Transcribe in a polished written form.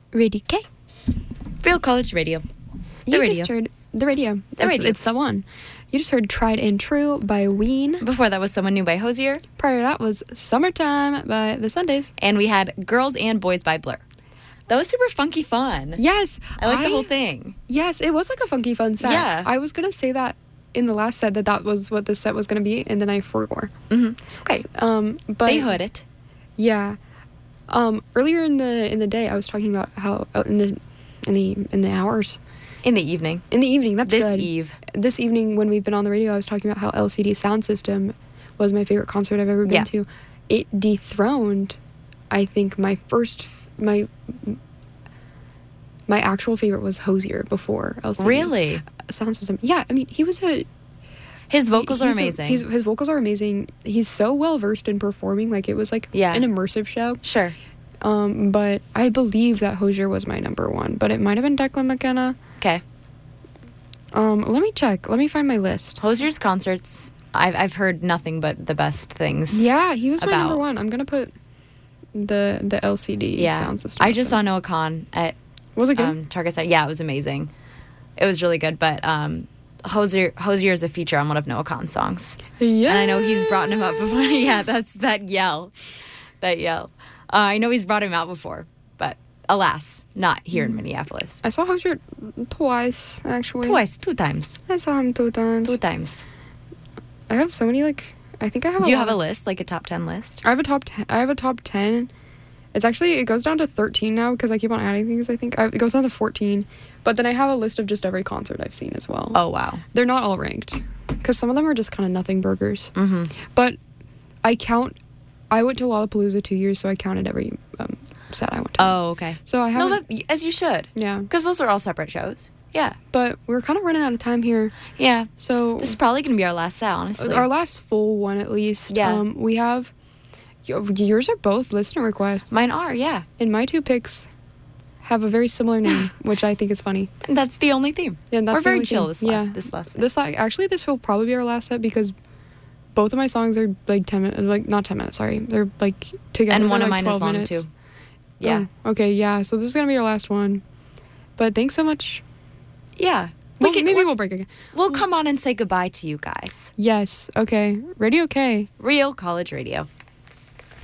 Radio K. Real College Radio. You just heard the radio. It's the one. You just heard Tried and True by Ween. Before that was Someone New by Hosier. Prior to that was Summertime by The Sundays. And we had Girls and Boys by Blur. That was super funky fun. Yes. I like the whole thing. Yes, it was like a funky fun set. Yeah. I was going to say that in the last set that was what this set was going to be, and then I forgot. Mm-hmm. It's okay. But they heard it. Yeah. Earlier in the day, I was talking about how in the hours. In the evening. In the evening, that's this good. This evening, when we've been on the radio, I was talking about how LCD Sound System was my favorite concert I've ever been to. It dethroned, I think, my actual favorite was Hosier before LCD. Really? Sound System. Yeah, I mean, his vocals are amazing. His vocals are amazing. He's so well versed in performing. Like, it was like an immersive show. Sure. But I believe that Hosier was my number one, but it might have been Declan McKenna. Okay. Let me check. Let me find my list. Hosier's concerts, I've heard nothing but the best things. Yeah, he was my number one. I'm gonna put the LCD Sound System. I just saw Noah Khan at was it good? Target Center. Yeah, it was amazing. It was really good, but Hosier is a feature on one of Noah Khan's songs. Yeah. And I know he's brought him up before. Yeah, that's that yell. I know he's brought him out before, but alas, not here in Minneapolis. I saw Hosier twice, actually. Two times. I saw him 2 times. 2 times. I have so many, I think I have Do you have a list, like a top 10 list? I have a top 10. It goes down to 13 now because I keep on adding things, I think. It goes down to 14. But then I have a list of just every concert I've seen as well. Oh, wow. They're not all ranked because some of them are just kind of nothing burgers. Mm-hmm. But I went to Lollapalooza 2 years, so I counted every set I went to. Oh, okay. So I have as you should. Yeah. Because those are all separate shows. Yeah. But we're kind of running out of time here. Yeah. So this is probably going to be our last set, honestly. Our last full one, at least. Yeah. We have... Yours are both listener requests. Mine are, yeah. And my 2 picks have a very similar name, which I think is funny. And that's the only theme. Yeah, that's We're very chill this last set. Actually, this will probably be our last set because both of my songs are 10 minutes, not 10 minutes, sorry. They're together. And one of mine is long minutes. too. Yeah. Oh, okay, yeah. So this is going to be our last one. But thanks so much. Yeah. Maybe we'll break again. We'll come on and say goodbye to you guys. Yes. Okay. Radio K. Real College Radio.